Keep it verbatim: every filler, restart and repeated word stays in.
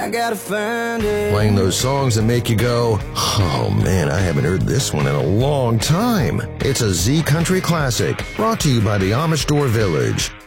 I gotta find it. Playing those songs that make you go, oh man, I haven't heard this one in a long time. It's a Z Country classic, brought to you by the Amish Door Village.